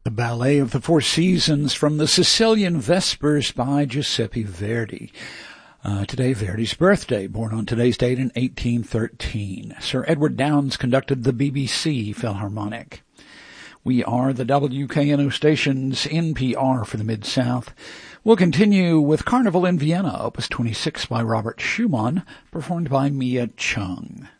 The Ballet of the Four Seasons from the Sicilian Vespers by Giuseppe Verdi. Today, Verdi's birthday, born on today's date in 1813. Sir Edward Downes conducted the BBC Philharmonic. We are the WKNO station's NPR for the Mid-South. We'll continue with Carnival in Vienna, Opus 26 by Robert Schumann, performed by Mia Chung.